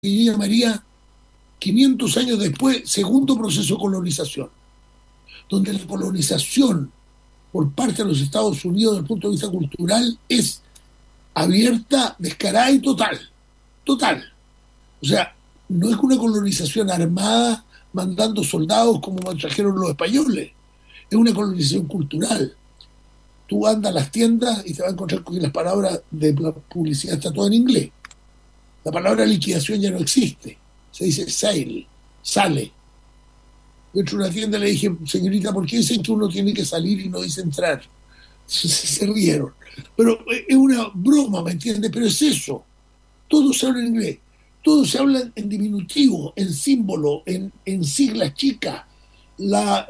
yo llamaría 500 años después, segundo proceso de colonización, donde la colonización por parte de los Estados Unidos desde el punto de vista cultural es abierta, descarada y total. Total. O sea, no es una colonización armada mandando soldados como trajeron los españoles. Es una colonización cultural. Tú andas a las tiendas y te vas a encontrar con que las palabras de la publicidad está todo en inglés. La palabra liquidación ya no existe. Se dice sale, sale. Dentro de una tienda le dije, señorita, ¿por qué dicen que uno tiene que salir y no dice entrar? Se rieron. Pero es una broma, ¿me entiendes? Pero es eso. Todo se habla en inglés. Todo se habla en diminutivo, en símbolo, en siglas chicas. La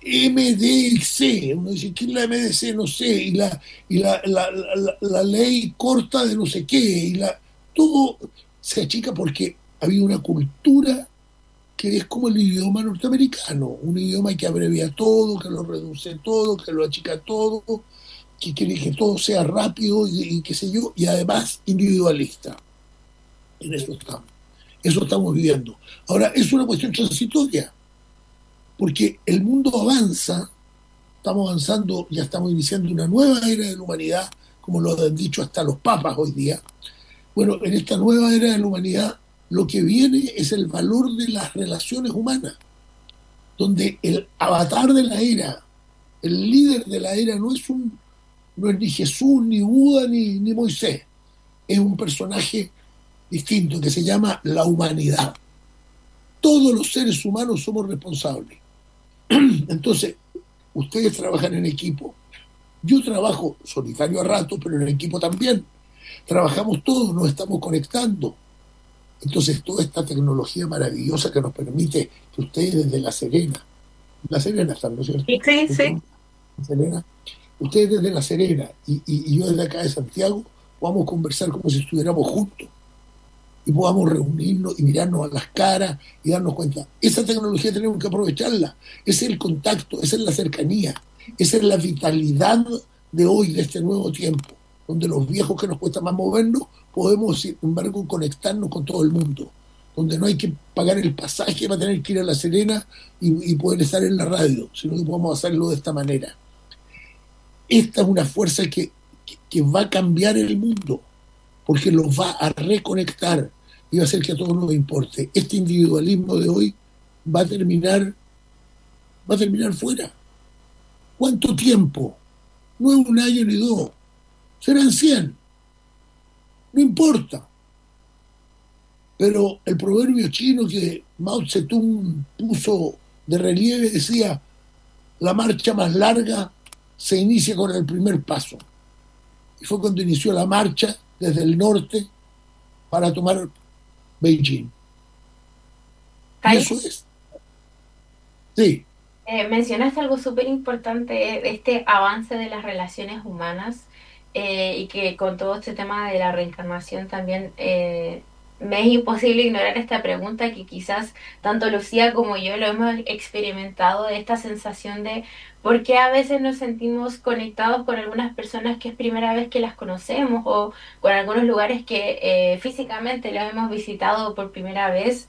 MDC, uno dice, ¿qué es la MDC? No sé, y la ley corta de no sé qué, todo se achica porque había una cultura que es como el idioma norteamericano, un idioma que abrevia todo, que lo reduce todo, que lo achica todo, que quiere que todo sea rápido y qué sé yo, y además individualista. En eso estamos viviendo. Ahora, es una cuestión transitoria, porque el mundo avanza, estamos avanzando, ya estamos iniciando una nueva era de la humanidad, como lo han dicho hasta los papas hoy día. Bueno, en esta nueva era de la humanidad, lo que viene es el valor de las relaciones humanas, donde el avatar de la era, el líder de la era, no es ni Jesús, ni Buda, ni Moisés, es un personaje distinto que se llama la humanidad. Todos los seres humanos somos responsables. Entonces, ustedes trabajan en equipo. Yo trabajo solitario a rato, pero en equipo también. Trabajamos todos, nos estamos conectando. Entonces, toda esta tecnología maravillosa que nos permite que ustedes desde La Serena están, ¿no es cierto? Sí, sí. La Serena, ustedes desde La Serena y yo desde acá de Santiago, podamos conversar como si estuviéramos juntos y podamos reunirnos y mirarnos a las caras y darnos cuenta. Esa tecnología tenemos que aprovecharla. Ese es el contacto, esa es la cercanía, esa es la vitalidad de hoy, de este nuevo tiempo, donde los viejos que nos cuesta más movernos, podemos, sin embargo, conectarnos con todo el mundo, donde no hay que pagar el pasaje para tener que ir a La Serena y poder estar en la radio, sino que podemos hacerlo de esta manera. Esta es una fuerza que va a cambiar el mundo, porque los va a reconectar y va a hacer que a todos nos importe. Este individualismo de hoy va a terminar, va a terminar fuera. ¿Cuánto tiempo? No es un año ni dos, serán 100, no importa. Pero el proverbio chino que Mao Zedong puso de relieve decía, la marcha más larga se inicia con el primer paso. Y fue cuando inició la marcha desde el norte para tomar Beijing. Y Jaime, eso es. Sí, mencionaste algo súper importante, este avance de las relaciones humanas y que con todo este tema de la reencarnación también me es imposible ignorar esta pregunta que quizás tanto Lucía como yo lo hemos experimentado, de esta sensación de por qué a veces nos sentimos conectados con algunas personas que es primera vez que las conocemos o con algunos lugares que físicamente los hemos visitado por primera vez.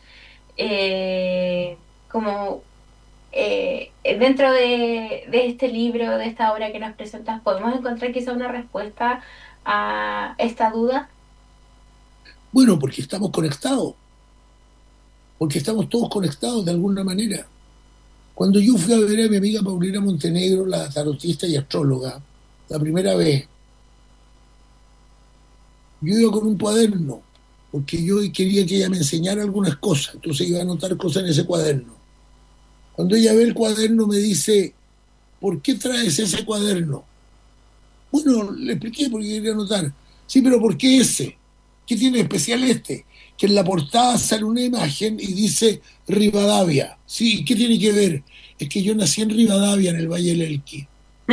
Como dentro de este libro, de esta obra que nos presentas, ¿podemos encontrar quizá una respuesta a esta duda? bueno, porque estamos todos conectados de alguna manera. Cuando yo fui a ver a mi amiga Paulina Montenegro, la tarotista y astróloga, la primera vez, yo iba con un cuaderno, porque yo quería que ella me enseñara algunas cosas, entonces iba a anotar cosas en ese cuaderno. Cuando ella ve el cuaderno me dice, ¿por qué traes ese cuaderno? Bueno, le expliqué porque quería anotar. Sí, pero ¿por qué ese? ¿Qué tiene de especial este? Que en la portada sale una imagen y dice Rivadavia. Sí, ¿qué tiene que ver? Es que yo nací en Rivadavia, en el Valle del Elqui.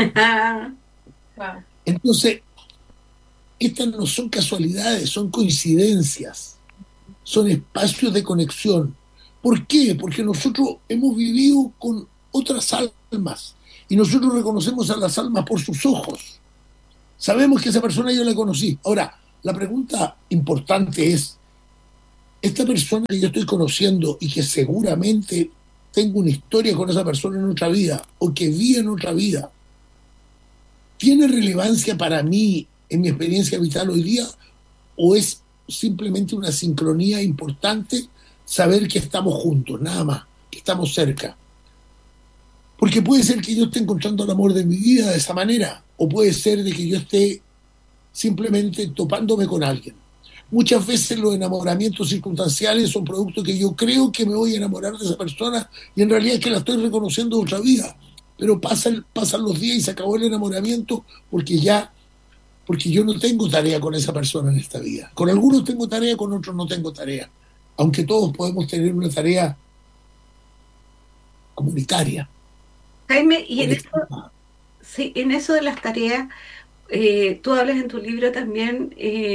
Wow. Entonces, estas no son casualidades, son coincidencias, son espacios de conexión. ¿Por qué? Porque nosotros hemos vivido con otras almas y nosotros reconocemos a las almas por sus ojos. Sabemos que esa persona yo la conocí. Ahora, la pregunta importante es, esta persona que yo estoy conociendo y que seguramente tengo una historia con esa persona en otra vida o que vi en otra vida, ¿tiene relevancia para mí en mi experiencia vital hoy día o es simplemente una sincronía importante saber que estamos juntos, nada más, que estamos cerca? Porque puede ser que yo esté encontrando el amor de mi vida de esa manera, o puede ser de que yo esté simplemente topándome con alguien. Muchas veces los enamoramientos circunstanciales son productos que yo creo que me voy a enamorar de esa persona y en realidad es que la estoy reconociendo de otra vida. Pero pasan los días y se acabó el enamoramiento porque yo no tengo tarea con esa persona en esta vida. Con algunos tengo tarea, con otros no tengo tarea. Aunque todos podemos tener una tarea comunitaria, Jaime, y en eso, colectiva. sí, en eso de las tareas, tú hablas en tu libro también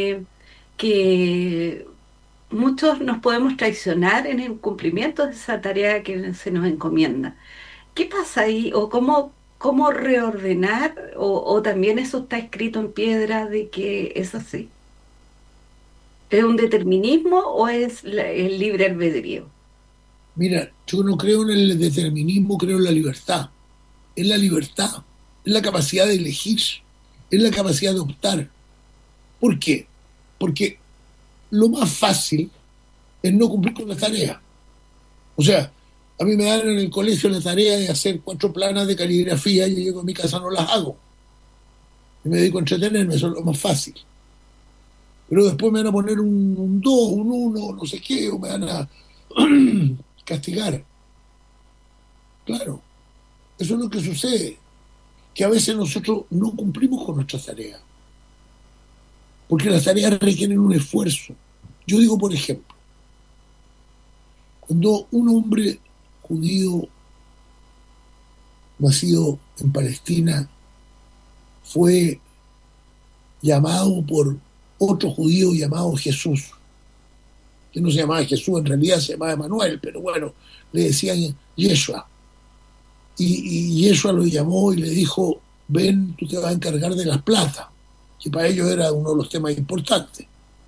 que muchos nos podemos traicionar en el cumplimiento de esa tarea que se nos encomienda. ¿Qué pasa ahí? ¿O cómo reordenar? ¿O también eso está escrito en piedra de que es así? ¿Es un determinismo o es el libre albedrío? Mira, yo no creo en el determinismo, creo en la libertad. Es la libertad, es la capacidad de elegir, es la capacidad de optar. ¿Por qué? Porque lo más fácil es no cumplir con la tarea. O sea, a mí me dan en el colegio la tarea de hacer 4 planas de caligrafía y yo llego a mi casa no las hago. Y me dedico a entretenerme, eso es lo más fácil. Pero después me van a poner un 2, un uno, no sé qué, o me van a castigar. Claro, eso es lo que sucede, que a veces nosotros no cumplimos con nuestras tareas, porque las tareas requieren un esfuerzo. Yo digo, por ejemplo, cuando un hombre judío nacido en Palestina fue llamado por otro judío llamado Jesús, que no se llamaba Jesús, en realidad se llamaba Emanuel, pero bueno, le decían Yeshua. Y Yeshua lo llamó y le dijo, ven, tú te vas a encargar de las plata, que para ellos era uno de los temas importantes.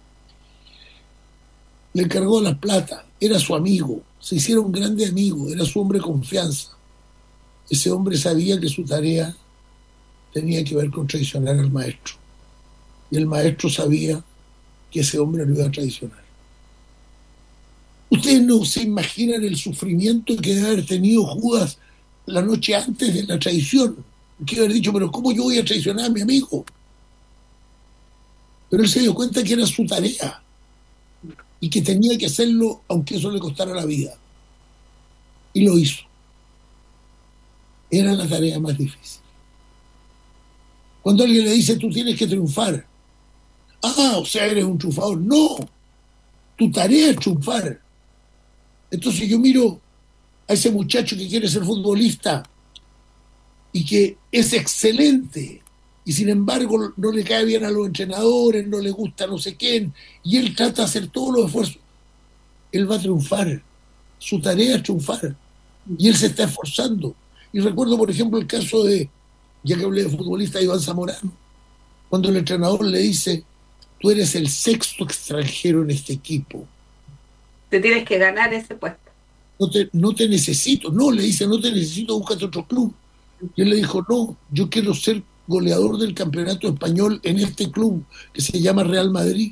Le encargó las plata, era su amigo, se hicieron grandes amigos, era su hombre de confianza. Ese hombre sabía que su tarea tenía que ver con traicionar al maestro. Y el maestro sabía que ese hombre lo iba a traicionar. Ustedes no se imaginan el sufrimiento que debe haber tenido Judas la noche antes de la traición. Que haber dicho, pero ¿cómo yo voy a traicionar a mi amigo? Pero él se dio cuenta que era su tarea y que tenía que hacerlo aunque eso le costara la vida. Y lo hizo. Era la tarea más difícil. Cuando alguien le dice, tú tienes que triunfar. Ah, o sea, eres un triunfador. No, tu tarea es triunfar. Entonces yo miro a ese muchacho que quiere ser futbolista y que es excelente y sin embargo no le cae bien a los entrenadores, no le gusta no sé quién, y él trata de hacer todos los esfuerzos. Él va a triunfar. Su tarea es triunfar. Y él se está esforzando. Y recuerdo, por ejemplo, el caso de, ya que hablé de futbolista, Iván Zamorano, cuando el entrenador le dice, tú eres el sexto extranjero en este equipo. Te tienes que ganar ese puesto. No te necesito. No, le dice, no te necesito, búscate otro club. Y él le dijo, no, yo quiero ser goleador del campeonato español en este club que se llama Real Madrid.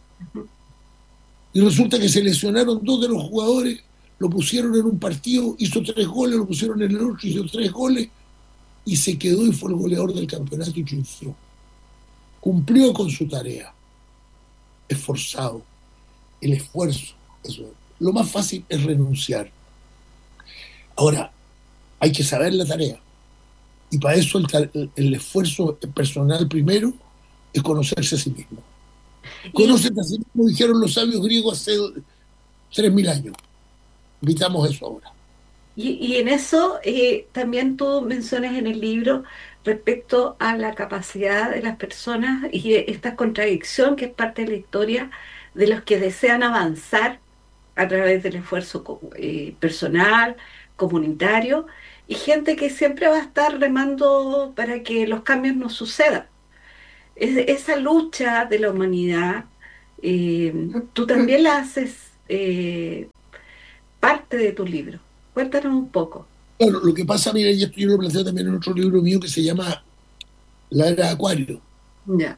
Y resulta que se lesionaron 2 de los jugadores, lo pusieron en un partido, hizo 3 goles, lo pusieron en el otro, hizo 3 goles, y se quedó y fue el goleador del campeonato y triunfó. Cumplió con su tarea, esforzado, el esfuerzo. Eso. Lo más fácil es renunciar. Ahora, hay que saber la tarea. Y para eso el esfuerzo personal primero es conocerse a sí mismo. Y, Conócete a sí mismo, dijeron los sabios griegos hace 3.000 años. Invitamos eso ahora. y en eso también tú mencionas en el libro respecto a la capacidad de las personas y esta contradicción que es parte de la historia de los que desean avanzar a través del esfuerzo personal, comunitario, y gente que siempre va a estar remando para que los cambios no sucedan. Esa lucha de la humanidad, tú también la haces eh, parte de tu libro. Cuéntanos un poco. Claro, lo que pasa, mira, y esto yo lo planteo también en otro libro mío que se llama La Era de Acuario. Ya.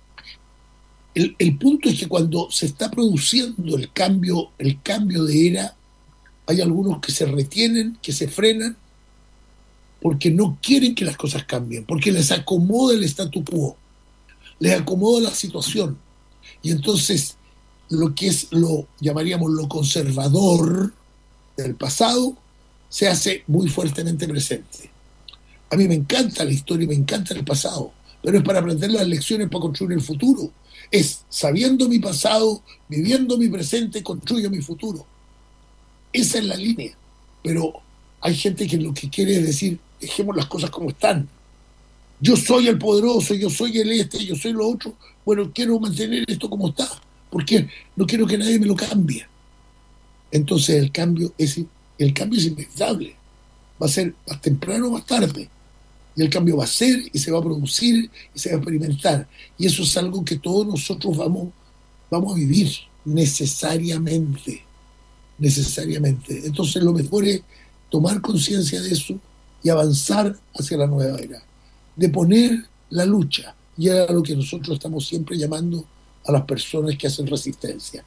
El punto es que cuando se está produciendo el cambio de era, hay algunos que se retienen, que se frenan, porque no quieren que las cosas cambien, porque les acomoda el statu quo, les acomoda la situación. Y entonces lo que es lo llamaríamos lo conservador del pasado se hace muy fuertemente presente. A mí me encanta la historia y me encanta el pasado, pero es para aprender las lecciones para construir el futuro. Es sabiendo mi pasado, viviendo mi presente, construyo mi futuro. Esa es la línea. Pero hay gente que lo que quiere es decir, dejemos las cosas como están. Yo soy el poderoso, yo soy el este, yo soy lo otro. Bueno, quiero mantener esto como está, porque no quiero que nadie me lo cambie. Entonces el cambio es inevitable. Va a ser más temprano o más tarde. Y el cambio va a ser y se va a producir y se va a experimentar. Y eso es algo que todos nosotros vamos a vivir necesariamente. Necesariamente. Entonces lo mejor es tomar conciencia de eso y avanzar hacia la nueva era. De poner la lucha. Y era lo que nosotros estamos siempre llamando a las personas que hacen resistencia.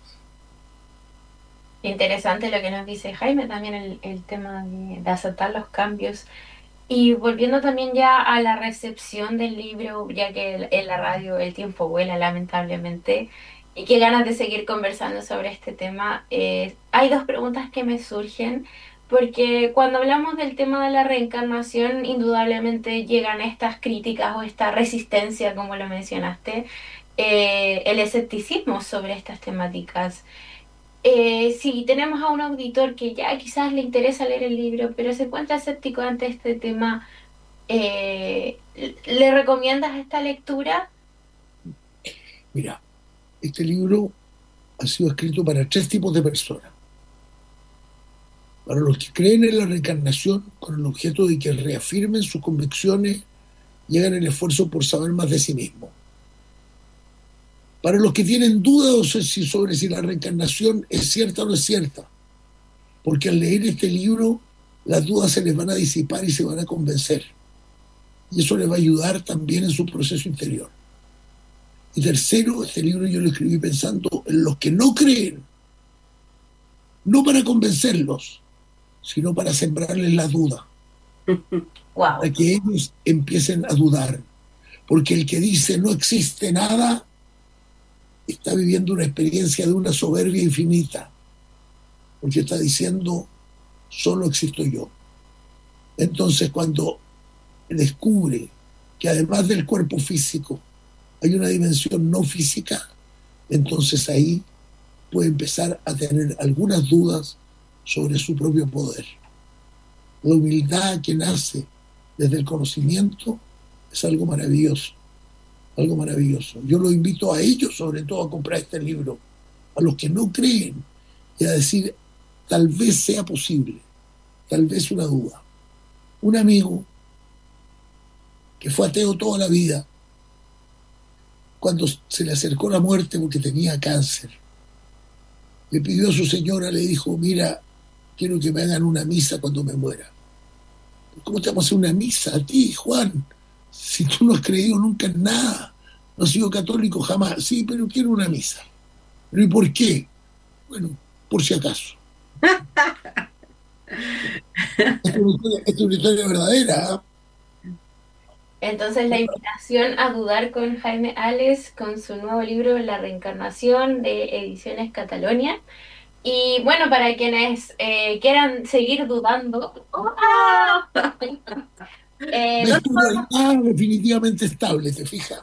Interesante lo que nos dice Jaime, también el tema de aceptar los cambios. Y volviendo también ya a la recepción del libro, ya que en la radio el tiempo vuela lamentablemente, y qué ganas de seguir conversando sobre este tema. Hay dos preguntas que me surgen, porque cuando hablamos del tema de la reencarnación, indudablemente llegan estas críticas o esta resistencia, como lo mencionaste, el escepticismo sobre estas temáticas. Si tenemos a un auditor que ya quizás le interesa leer el libro, pero se encuentra escéptico ante este tema, ¿le recomiendas esta lectura? Mira, este libro ha sido escrito para tres tipos de personas. Para los que creen en la reencarnación con el objeto de que reafirmen sus convicciones y hagan el esfuerzo por saber más de sí mismos. Para los que tienen dudas sobre si la reencarnación es cierta o no es cierta, porque al leer este libro las dudas se les van a disipar y se van a convencer. Y eso les va a ayudar también en su proceso interior. Y tercero, este libro yo lo escribí pensando en los que no creen, no para convencerlos, sino para sembrarles la duda, Wow. para que ellos empiecen a dudar. Porque el que dice no existe nada está viviendo una experiencia de una soberbia infinita, porque está diciendo solo existo yo. Entonces cuando descubre que además del cuerpo físico hay una dimensión no física, entonces ahí puede empezar a tener algunas dudas sobre su propio poder. La humildad que nace desde el conocimiento es algo maravilloso, algo maravilloso. Yo los invito a ellos, sobre todo, a comprar este libro, a los que no creen, y a decir, tal vez sea posible, tal vez una duda. Un amigo que fue ateo toda la vida, cuando se le acercó la muerte porque tenía cáncer, le pidió a su señora, le dijo, mira, quiero que me hagan una misa cuando me muera. ¿Cómo te vamos a hacer una misa a ti, Juan? Si tú no has creído nunca en nada, no has sido católico jamás. Sí, pero quiero una misa. ¿Pero y por qué? Bueno, por si acaso. Esta es una historia verdadera. ¿Eh? Entonces la invitación a dudar con Jaime Ales con su nuevo libro La Reencarnación de Ediciones Catalonia. Y bueno, para quienes quieran seguir dudando, Ves ¿dónde una podemos, realidad definitivamente estable, ¿te fijas?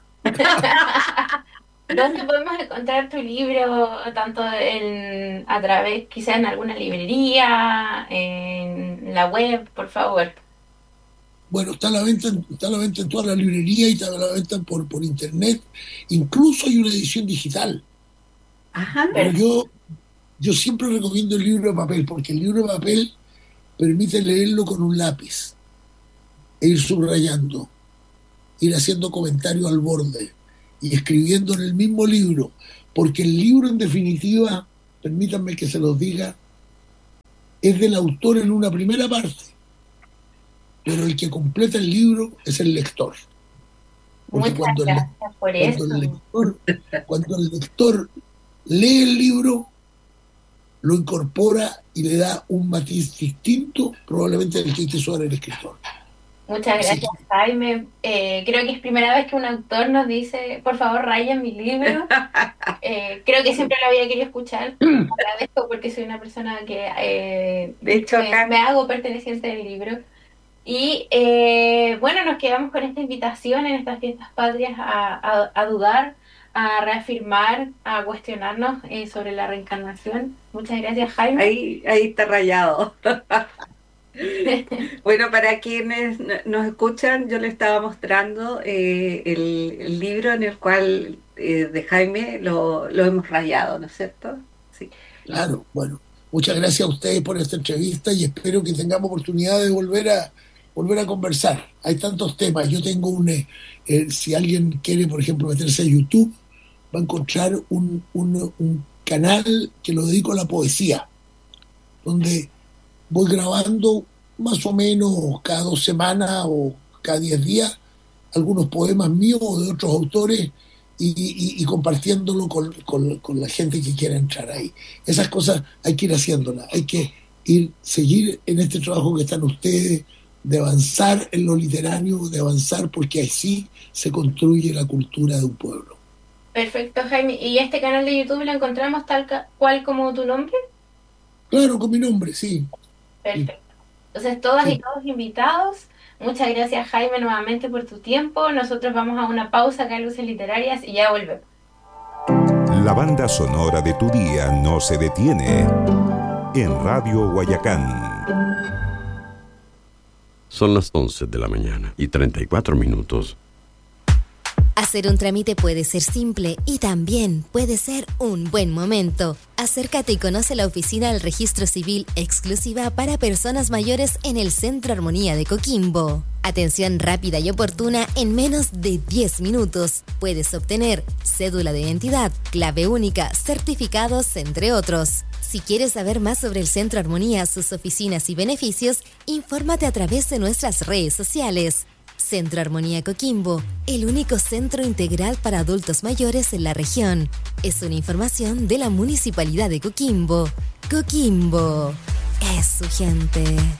dónde podemos encontrar tu libro, tanto a través, quizás en alguna librería, en la web, por favor? Bueno, está a la venta en toda la librería y está a la venta por internet. Incluso hay una edición digital. Ajá. Pero Perfecto. yo siempre recomiendo el libro de papel, porque el libro de papel permite leerlo con un lápiz e ir subrayando, ir haciendo comentarios al borde y escribiendo en el mismo libro, porque el libro en definitiva permítanme que se los diga, es del autor en una primera parte, pero el que completa el libro es el lector. Porque Muchas gracias por eso. Cuando el lector lee el libro, lo incorpora y le da un matiz distinto, probablemente del que quiso dar el escritor. Muchas gracias, Jaime. Creo que es primera vez que un autor nos dice, por favor, raya mi libro. Creo que siempre lo había querido escuchar. Agradezco porque soy una persona que de hecho, me hago perteneciente del libro. Y bueno, nos quedamos con esta invitación en estas fiestas patrias a dudar, a reafirmar, a cuestionarnos sobre la reencarnación. Muchas gracias, Jaime. Ahí está rayado. Bueno, para quienes nos escuchan, yo les estaba mostrando el libro en el cual de Jaime lo hemos rayado, ¿no es cierto? Sí. Claro, bueno, muchas gracias a ustedes por esta entrevista y espero que tengamos oportunidad de volver a conversar. Hay tantos temas. Yo tengo si alguien quiere, por ejemplo, meterse a YouTube, va a encontrar un canal que lo dedico a la poesía, donde voy grabando más o menos cada 2 semanas o cada 10 días algunos poemas míos o de otros autores y compartiéndolo con la gente que quiera entrar ahí. Esas cosas hay que ir haciéndolas, hay que seguir en este trabajo que están ustedes, de avanzar en lo literario, de avanzar porque así se construye la cultura de un pueblo. Perfecto, Jaime. ¿Y este canal de YouTube lo encontramos tal cual como tu nombre? Claro, con mi nombre, sí. Perfecto. Entonces, todas y todos invitados. Muchas gracias, Jaime, nuevamente por tu tiempo. Nosotros vamos a una pausa acá en Luces Literarias y ya volvemos. La banda sonora de tu día no se detiene en Radio Guayacán. Son las 11 de la mañana y 34 minutos. Hacer un trámite puede ser simple y también puede ser un buen momento. Acércate y conoce la oficina del Registro Civil exclusiva para personas mayores en el Centro Armonía de Coquimbo. Atención rápida y oportuna en menos de 10 minutos. Puedes obtener cédula de identidad, clave única, certificados, entre otros. Si quieres saber más sobre el Centro Armonía, sus oficinas y beneficios, infórmate a través de nuestras redes sociales. Centro Armonía Coquimbo, el único centro integral para adultos mayores en la región. Es una información de la Municipalidad de Coquimbo. Coquimbo es su gente.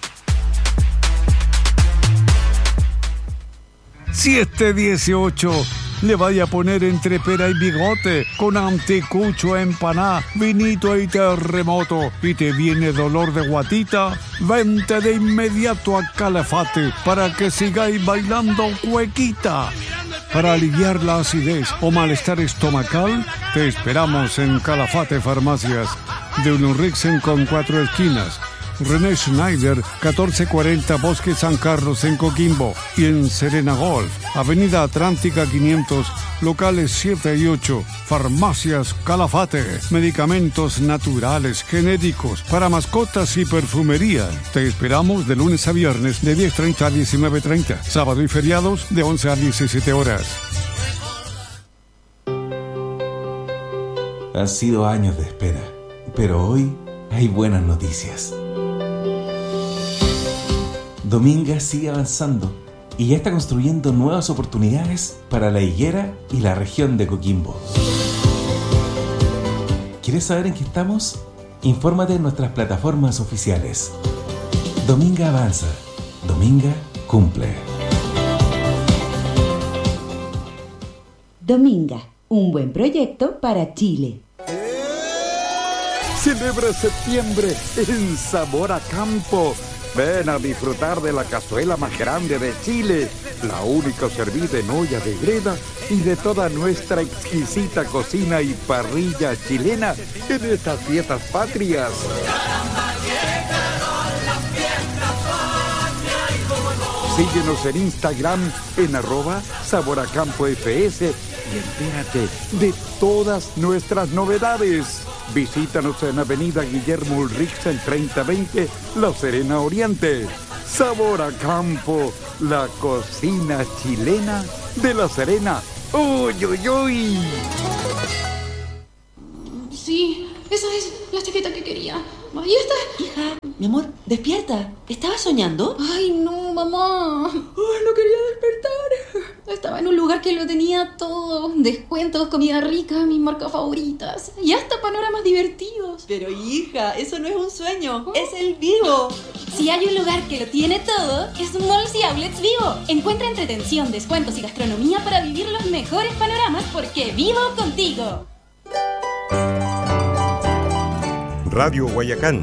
Si este 18 le vaya a poner entre pera y bigote, con anticucho, empaná, vinito y terremoto, y te viene dolor de guatita, vente de inmediato a Calafate para que sigáis bailando cuequita. Para aliviar la acidez o malestar estomacal, te esperamos en Calafate Farmacias, de Unurrixen con 4 esquinas. René Schneider, 1440 Bosque San Carlos en Coquimbo, y en Serena Golf, Avenida Atlántica 500, locales 7 y 8, Farmacias Calafate, medicamentos naturales, genéricos, para mascotas y perfumería. Te esperamos de lunes a viernes de 10:30 a 19:30, sábado y feriados de 11 a 17 horas. Han sido años de espera, pero hoy hay buenas noticias. Dominga sigue avanzando y ya está construyendo nuevas oportunidades para la higuera y la región de Coquimbo. ¿Quieres saber en qué estamos? Infórmate en nuestras plataformas oficiales. Dominga avanza, Dominga cumple. Dominga, un buen proyecto para Chile. Celebra septiembre en Sabor a Campo. Ven a disfrutar de la cazuela más grande de Chile, la única servida en olla de greda, y de toda nuestra exquisita cocina y parrilla chilena en estas fiestas patrias. Síguenos en Instagram en @saboracampoFS y entérate de todas nuestras novedades. Visítanos en Avenida Guillermo Ulrichsen 3020, La Serena Oriente. Sabor a Campo, la cocina chilena de La Serena. ¡Uy, uy, uy! Sí, esa es la Ahí está. Hija, mi amor, despierta. ¿Estabas soñando? Ay, no, mamá. Ay, no quería despertar. Estaba en un lugar que lo tenía todo. Descuentos, comida rica, mis marcas favoritas. Y hasta panoramas divertidos. Pero hija, eso no es un sueño. Es el Vivo. Si hay un lugar que lo tiene todo, es Malls y Outlets Vivo. Encuentra entretención, descuentos y gastronomía para vivir los mejores panoramas porque vivo contigo. Radio Guayacán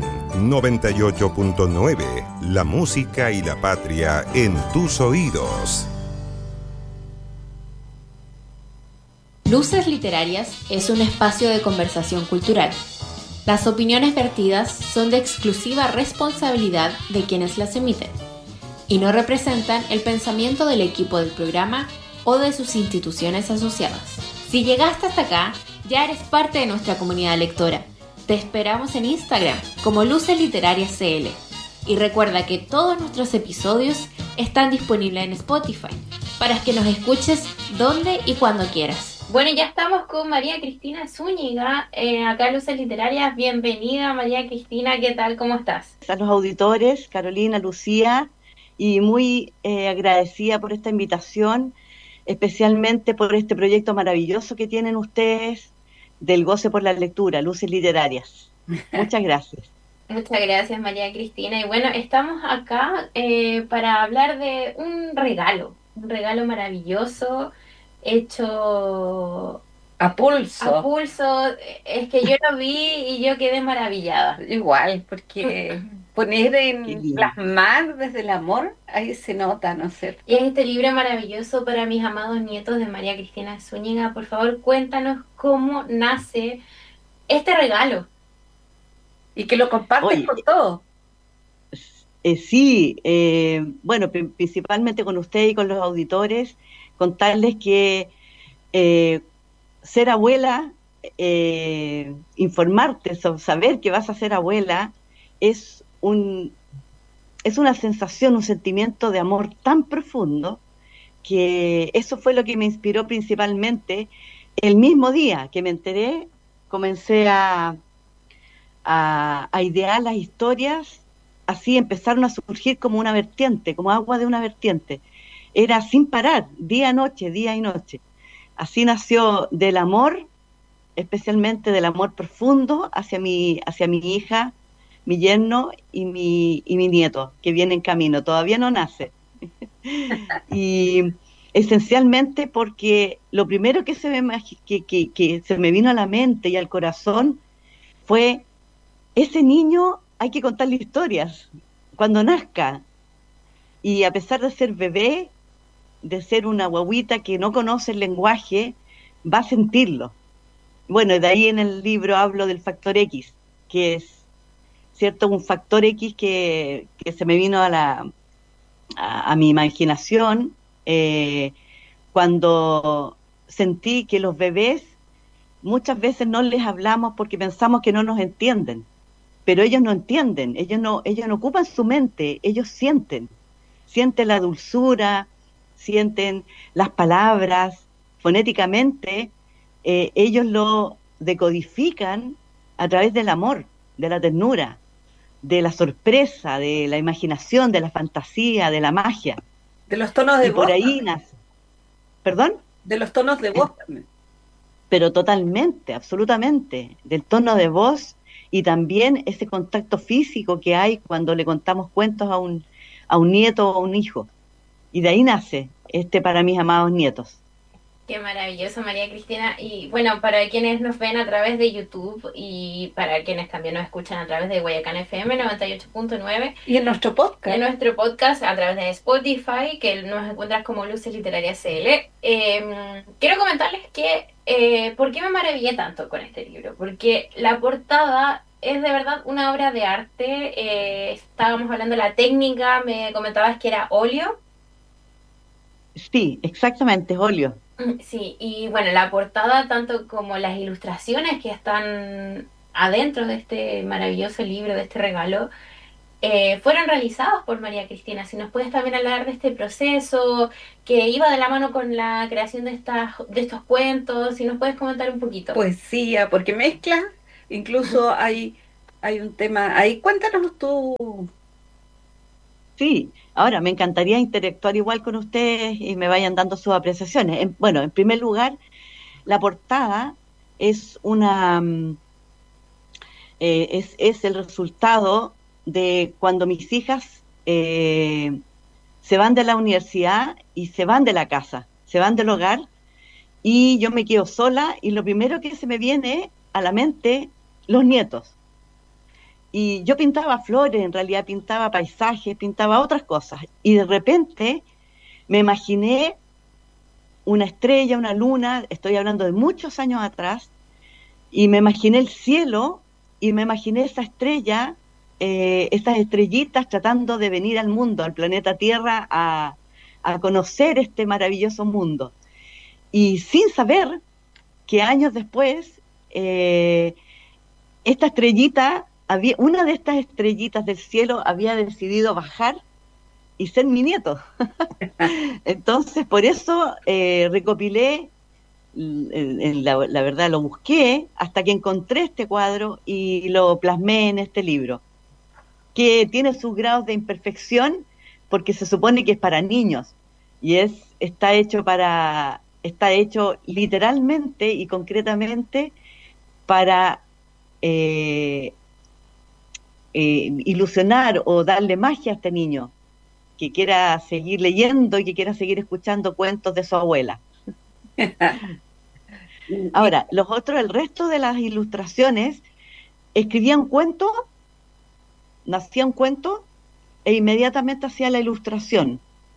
98.9. La música y la patria en tus oídos. Luces Literarias es un espacio de conversación cultural. Las opiniones vertidas son de exclusiva responsabilidad de quienes las emiten y no representan el pensamiento del equipo del programa o de sus instituciones asociadas. Si llegaste hasta acá, ya eres parte de nuestra comunidad lectora. Te esperamos en Instagram como Luces Literarias CL. Y recuerda que todos nuestros episodios están disponibles en Spotify para que nos escuches donde y cuando quieras. Bueno, ya estamos con María Cristina Zúñiga, acá en Luces Literarias. Bienvenida, María Cristina, ¿qué tal? ¿Cómo estás? A los auditores, Carolina, Lucía, y muy agradecida por esta invitación, especialmente por este proyecto maravilloso que tienen ustedes del goce por la lectura, Luces Literarias. Muchas gracias. Muchas gracias, María Cristina. Y bueno, estamos acá para hablar de un regalo maravilloso, hecho a pulso. A pulso. Es que yo lo vi y yo quedé maravillada. Igual, porque poner en plasmar desde el amor, ahí se nota, ¿no sé? Y es este libro maravilloso para mis amados nietos de María Cristina Zúñiga. Por favor, cuéntanos cómo nace este regalo. Y que lo compartes con todos. Sí, bueno, principalmente con usted y con los auditores, contarles que ser abuela, informarte, saber que vas a ser abuela, es una sensación, un sentimiento de amor tan profundo que eso fue lo que me inspiró principalmente. El mismo día que me enteré, comencé a idear las historias, así empezaron a surgir como una vertiente, como agua de una vertiente. Era sin parar, día y noche. Así nació del amor, especialmente del amor profundo hacia mi hija, mi yerno y mi nieto, que viene en camino, todavía no nace. Y esencialmente porque lo primero que se me vino a la mente y al corazón fue: ese niño hay que contarle historias cuando nazca. Y a pesar de ser bebé, de ser una guagüita que no conoce el lenguaje, va a sentirlo. Bueno, de ahí en el libro hablo del factor X, que es, ¿cierto?, un factor X que se me vino a mi imaginación cuando sentí que los bebés muchas veces no les hablamos porque pensamos que no nos entienden, pero ellos no entienden, ellos no ocupan su mente, ellos sienten la dulzura, sienten las palabras, fonéticamente, ellos lo decodifican a través del amor, de la ternura, de la sorpresa, de la imaginación, de la fantasía, de la magia. De los tonos de voz. Por ahí nace. ¿Perdón? De los tonos de voz también. Pero totalmente, absolutamente, del tono de voz y también ese contacto físico que hay cuando le contamos cuentos a un nieto o a un hijo. Y de ahí nace para mis amados nietos. Qué maravilloso, María Cristina. Y bueno, para quienes nos ven a través de YouTube y para quienes también nos escuchan a través de Guayacán FM 98.9. Y en nuestro podcast. En nuestro podcast a través de Spotify, que nos encuentras como Luces Literarias CL. Quiero comentarles que ¿por qué me maravillé tanto con este libro? Porque la portada es de verdad una obra de arte. Estábamos hablando de la técnica, me comentabas que era óleo. Sí, exactamente, es óleo. Sí, y bueno, la portada, tanto como las ilustraciones que están adentro de este maravilloso libro, de este regalo, fueron realizados por María Cristina. Si nos puedes también hablar de este proceso que iba de la mano con la creación de estos cuentos, si nos puedes comentar un poquito. Poesía, porque mezcla, incluso hay hay un tema ahí. Cuéntanos tú. Sí, ahora me encantaría interactuar igual con ustedes y me vayan dando sus apreciaciones. Bueno, en primer lugar, la portada es es el resultado de cuando mis hijas se van de la universidad y se van de la casa, se van del hogar, y yo me quedo sola, y lo primero que se me viene a la mente, los nietos. Y yo pintaba flores, en realidad pintaba paisajes, pintaba otras cosas, y de repente me imaginé una estrella, una luna, estoy hablando de muchos años atrás, y me imaginé el cielo, y me imaginé esa estrella, esas estrellitas tratando de venir al mundo, al planeta Tierra, a conocer este maravilloso mundo. Y sin saber que años después, esta estrellita, una de estas estrellitas del cielo había decidido bajar y ser mi nieto. Entonces, por eso recopilé, la verdad lo busqué hasta que encontré este cuadro y lo plasmé en este libro, que tiene sus grados de imperfección porque se supone que es para niños y está hecho literalmente y concretamente para ilusionar o darle magia a este niño que quiera seguir leyendo y que quiera seguir escuchando cuentos de su abuela. Ahora, el resto de las ilustraciones, escribía un cuento, nacía un cuento e inmediatamente hacía la ilustración.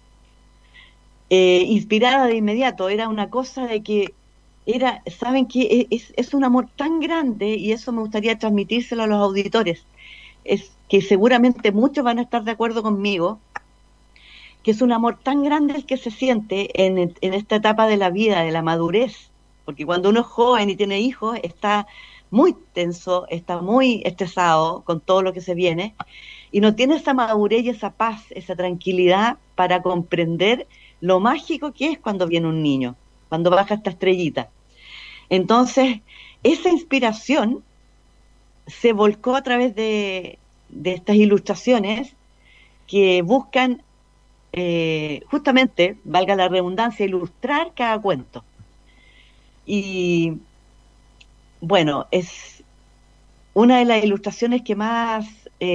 Inspirada de inmediato, era una cosa de que saben que es un amor tan grande, y eso me gustaría transmitírselo a los auditores, es que seguramente muchos van a estar de acuerdo conmigo, que es un amor tan grande el que se siente en esta etapa de la vida, de la madurez, porque cuando uno es joven y tiene hijos, está muy tenso, está muy estresado con todo lo que se viene, y no tiene esa madurez y esa paz, esa tranquilidad para comprender lo mágico que es cuando viene un niño, cuando baja esta estrellita. Entonces, esa inspiración se volcó a través de estas ilustraciones que buscan justamente, valga la redundancia, ilustrar cada cuento. Y bueno, es una de las ilustraciones que más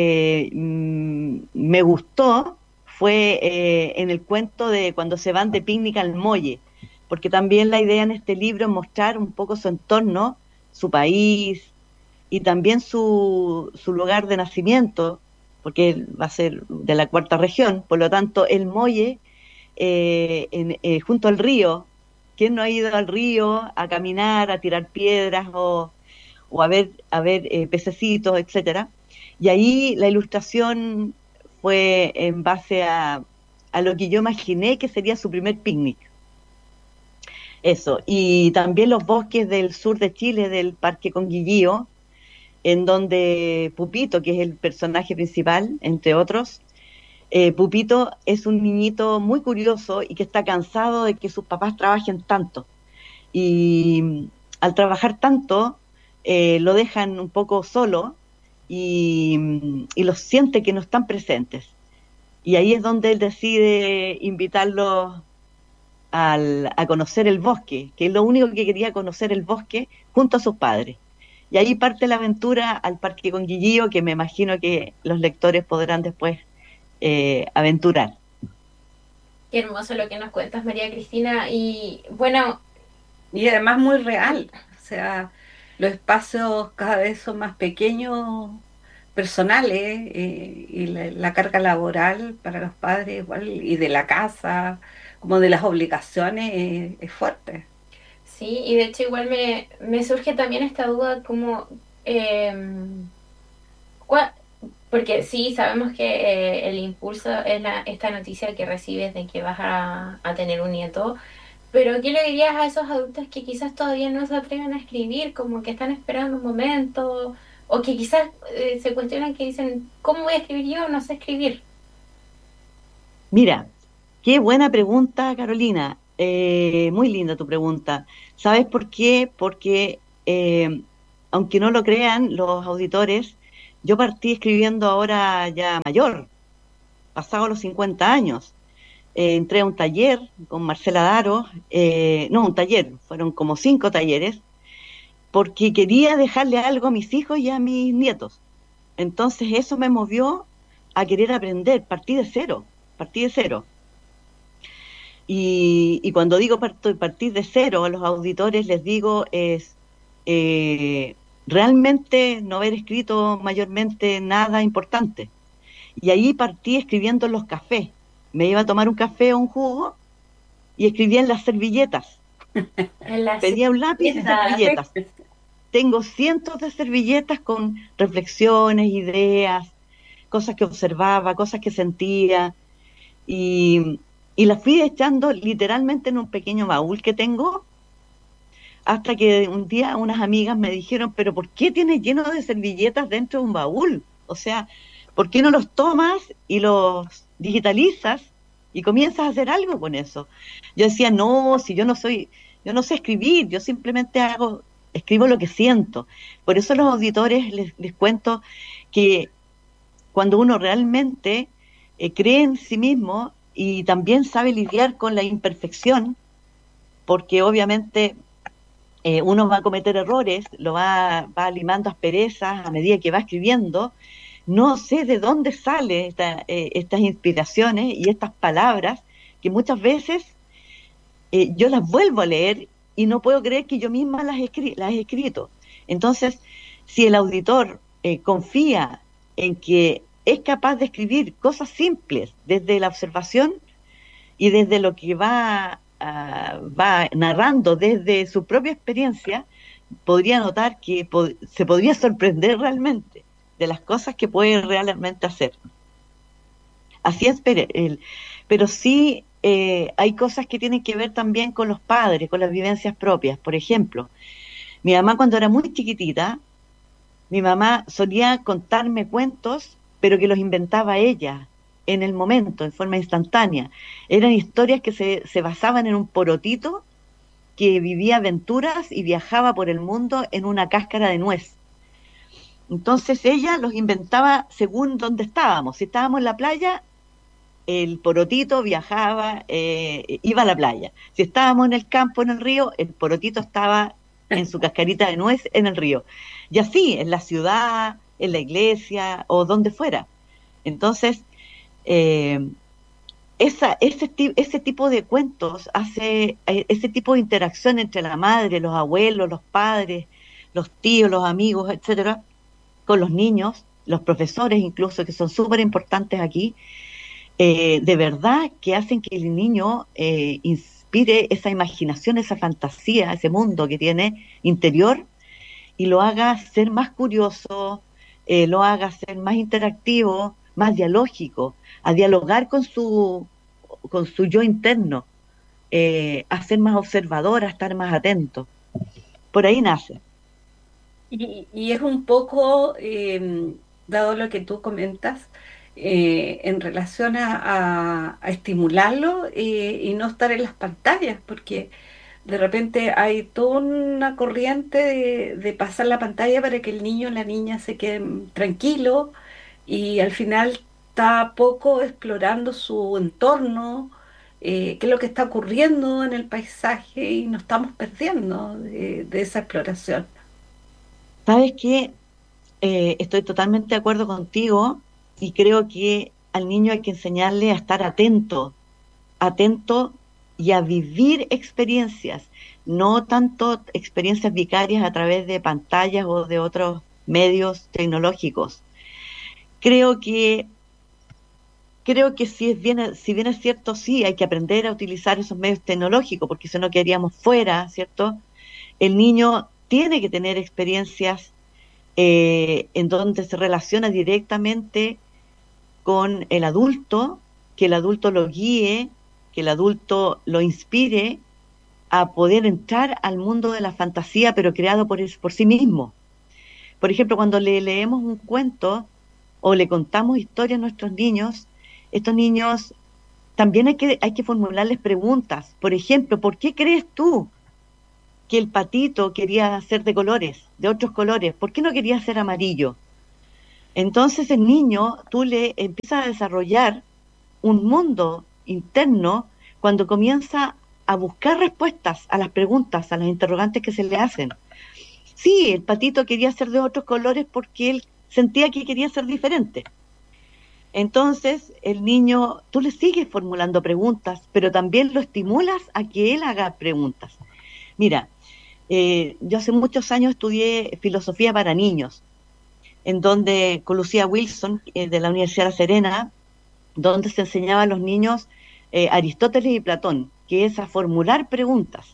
me gustó fue en el cuento de cuando se van de picnic al muelle, porque también la idea en este libro es mostrar un poco su entorno, su país y también su lugar de nacimiento, porque él va a ser de la cuarta región, por lo tanto el muelle junto al río. ¿Quién no ha ido al río a caminar, a tirar piedras o a ver pececitos, etcétera? Y ahí la ilustración fue en base a lo que yo imaginé que sería su primer picnic. Eso, y también los bosques del sur de Chile, del Parque Conguillío, en donde Pupito, que es el personaje principal, entre otros, Pupito es un niñito muy curioso y que está cansado de que sus papás trabajen tanto. Y al trabajar tanto, lo dejan un poco solo y los siente que no están presentes. Y ahí es donde él decide invitarlos a conocer el bosque, que es lo único que quería, conocer el bosque junto a sus padres. Y ahí parte la aventura al Parque Conguillío, que me imagino que los lectores podrán después aventurar. Qué hermoso lo que nos cuentas, María Cristina. Y bueno, y además muy real, o sea, los espacios cada vez son más pequeños, personales, y la carga laboral para los padres igual, y de la casa, como de las obligaciones, es fuerte. Sí, y de hecho igual me surge también esta duda como, porque sí, sabemos que el impulso es esta noticia que recibes de que vas a tener un nieto, pero ¿qué le dirías a esos adultos que quizás todavía no se atreven a escribir, como que están esperando un momento, o que quizás se cuestionan, que dicen, ¿cómo voy a escribir yo? No sé escribir. Mira, qué buena pregunta, Carolina. Muy linda tu pregunta. ¿Sabes por qué? Porque, aunque no lo crean los auditores, Yo partí escribiendo ahora ya mayor, pasado los 50 años. Entré a un taller con Marcela Daro, no, un taller, fueron como 5 talleres, porque quería dejarle algo a mis hijos y a mis nietos. Entonces eso me movió a querer aprender, partí de cero. Y cuando digo partir de cero, a los auditores les digo es realmente no haber escrito mayormente nada importante. Y ahí partí escribiendo en los cafés. Me iba a tomar un café o un jugo y escribía en las servilletas. Pedía un lápiz y servilletas. Tengo cientos de servilletas con reflexiones, ideas, cosas que observaba, cosas que sentía, y las fui echando literalmente en un pequeño baúl que tengo, hasta que un día unas amigas me dijeron, pero ¿por qué tienes lleno de servilletas dentro de un baúl? O sea, ¿por qué no los tomas y los digitalizas y comienzas a hacer algo con eso? Yo decía, no, si yo no sé escribir, yo simplemente escribo lo que siento. Por eso a los auditores les cuento que cuando uno realmente cree en sí mismo y también sabe lidiar con la imperfección, porque obviamente uno va a cometer errores, va limando asperezas a medida que va escribiendo. No sé de dónde salen estas inspiraciones y estas palabras que muchas veces yo las vuelvo a leer y no puedo creer que yo misma las he escrito. Entonces, si el auditor confía en que es capaz de escribir cosas simples desde la observación y desde lo que va narrando desde su propia experiencia, podría notar que se podría sorprender realmente de las cosas que puede realmente hacer. Así es, pero sí hay cosas que tienen que ver también con los padres, con las vivencias propias. Por ejemplo, mi mamá cuando era muy chiquitita, mi mamá solía contarme cuentos, pero que los inventaba ella en el momento, en forma instantánea. Eran historias que se basaban en un porotito que vivía aventuras y viajaba por el mundo en una cáscara de nuez. Entonces ella los inventaba según dónde estábamos. Si estábamos en la playa, el porotito viajaba, iba a la playa. Si estábamos en el campo, en el río, el porotito estaba en su cascarita de nuez en el río. Y así, en la ciudad, en la iglesia o donde fuera. Entonces, ese tipo de cuentos hace ese tipo de interacción entre la madre, los abuelos, los padres, los tíos, los amigos, etcétera, con los niños, los profesores incluso, que son súper importantes aquí, de verdad que hacen que el niño inspire esa imaginación, esa fantasía, ese mundo que tiene interior, y lo haga ser más curioso, lo haga ser más interactivo, más dialógico, a dialogar con su yo interno, a ser más observador, a estar más atento. Por ahí nace. Y es un poco, dado lo que tú comentas, en relación a estimularlo y no estar en las pantallas, porque de repente hay toda una corriente de pasar la pantalla para que el niño o la niña se queden tranquilos y al final está poco explorando su entorno, qué es lo que está ocurriendo en el paisaje y nos estamos perdiendo de esa exploración. ¿Sabes qué? Estoy totalmente de acuerdo contigo y creo que al niño hay que enseñarle a estar atento y a vivir experiencias, no tanto experiencias vicarias a través de pantallas o de otros medios tecnológicos. Creo que si bien es cierto, sí, hay que aprender a utilizar esos medios tecnológicos, porque si no quedaríamos fuera, ¿cierto? El niño tiene que tener experiencias en donde se relaciona directamente con el adulto, que el adulto lo guíe, que el adulto lo inspire a poder entrar al mundo de la fantasía, pero creado por sí mismo. Por ejemplo, cuando le leemos un cuento o le contamos historias a nuestros niños, estos niños también hay que formularles preguntas. Por ejemplo, ¿por qué crees tú que el patito quería ser de colores, de otros colores? ¿Por qué no quería ser amarillo? Entonces el niño, tú le empiezas a desarrollar un mundo interno cuando comienza a buscar respuestas a las preguntas, a las interrogantes que se le hacen. Sí, el patito quería ser de otros colores porque él sentía que quería ser diferente. Entonces el niño, tú le sigues formulando preguntas, pero también lo estimulas a que él haga preguntas. Mira, yo hace muchos años estudié filosofía para niños, en donde con Lucía Wilson, de la Universidad de La Serena, donde se enseñaba a los niños Aristóteles y Platón, que es a formular preguntas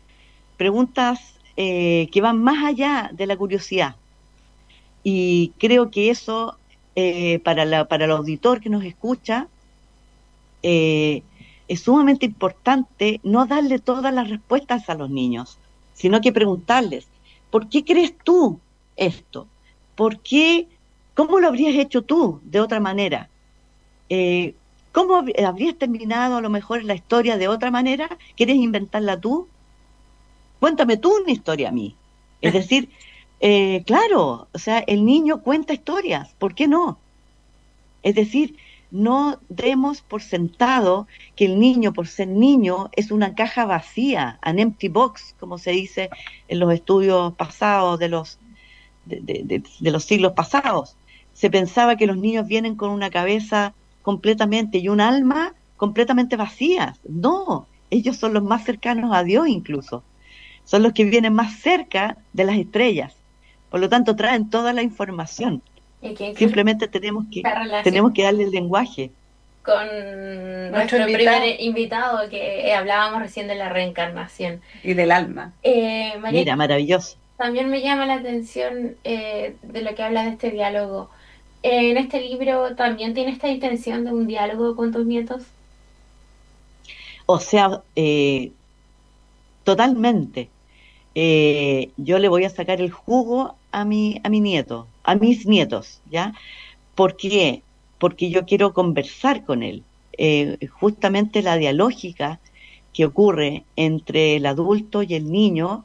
que van más allá de la curiosidad. Y creo que eso, para el auditor que nos escucha, es sumamente importante no darle todas las respuestas a los niños, sino que preguntarles, ¿por qué crees tú esto? ¿Por qué? ¿Cómo lo habrías hecho tú de otra manera? ¿Cómo habrías terminado a lo mejor la historia de otra manera? ¿Quieres inventarla tú? Cuéntame tú una historia a mí. Es decir, claro, o sea, el niño cuenta historias, ¿por qué no? Es decir, no demos por sentado que el niño, por ser niño, es una caja vacía, an empty box, como se dice en los estudios pasados de los siglos pasados. Se pensaba que los niños vienen con una cabeza completamente y un alma completamente vacías. No, ellos son los más cercanos a Dios incluso. Son los que vienen más cerca de las estrellas. Por lo tanto, traen toda la información. Simplemente tenemos que darle el lenguaje. Con nuestro primer invitado, que hablábamos recién de la reencarnación. Y del alma. María, mira, maravilloso. También me llama la atención de lo que hablas de este diálogo. ¿En este libro también tiene esta intención de un diálogo con tus nietos? O sea, totalmente. Yo le voy a sacar el jugo a mis nietos, ¿ya? ¿Por qué? Porque yo quiero conversar con él. Justamente la dialógica que ocurre entre el adulto y el niño